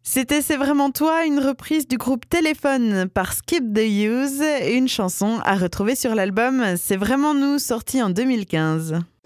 C'était C'est vraiment toi, une reprise du groupe Téléphone par Skip the Use, une chanson à retrouver sur l'album C'est vraiment nous, sorti en 2015.